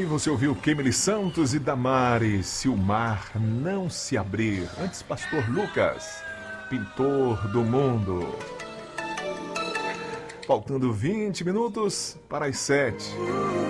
você ouviu Kemily Santos e Damares, Se o Mar Não Se Abrir. Antes, Pastor Lucas, Pintor do Mundo. Faltando 20 minutos para as 7.